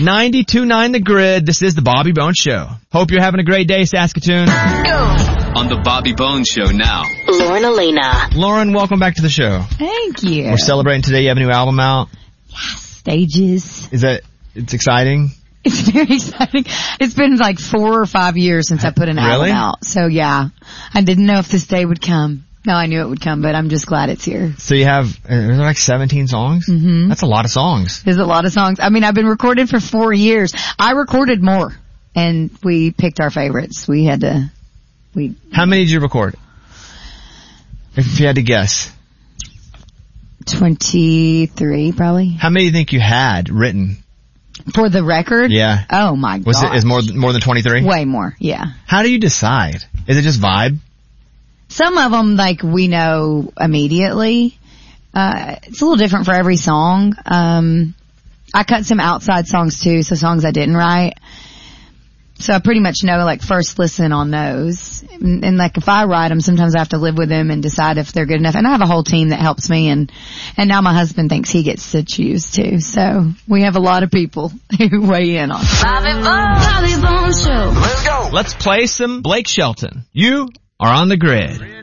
92.9 The Grid. This is the Bobby Bones Show. Hope you're having a great day, Saskatoon. On the Bobby Bones Show now. Lauren Elena. Lauren, welcome back to the show. Thank you. We're celebrating today. You have a new album out. Yes, Stages. It's exciting? It's very exciting. It's been like 4 or 5 years since I put an album out. So yeah, I didn't know if this day would come. No, I knew it would come, but I'm just glad it's here. So you have, are there like 17 songs? Mm-hmm. That's a lot of songs. There's a lot of songs. I mean, I've been recording for 4 years. I recorded more, and we picked our favorites. How many did you record? If you had to guess. 23, probably. How many do you think you had written? For the record? Yeah. Oh my god. Is more than 23? Way more, yeah. How do you decide? Is it just vibe? Some of them, like, we know immediately. It's a little different for every song. I cut some outside songs too, so songs I didn't write. So I pretty much know, like, first listen on those. And like, if I write them, sometimes I have to live with them and decide if they're good enough. And I have a whole team that helps me, and now my husband thinks he gets to choose too. So we have a lot of people who weigh in on it. Bobby Bones Show. Let's go. Let's play some Blake Shelton. You are on the grid.